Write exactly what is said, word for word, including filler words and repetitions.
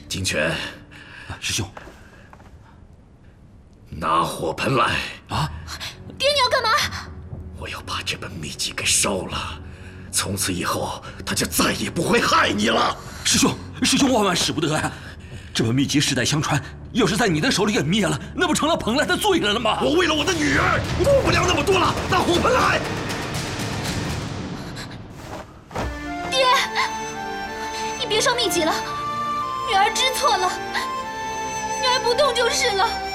金泉， 师兄， 拿火盆来！ 啊！ 爹，你要干嘛？ 我要把这本秘籍给烧了，从此以后他就再也不会害你了。 师兄，师兄万万使不得呀！这本秘籍世代相传，要是在你的手里给灭了，那不成了蓬莱的罪人了吗？ 我为了我的女儿，顾不了那么多了，拿火盆来！ 爹，你别烧秘籍了，女儿知错了，女儿不动就是了。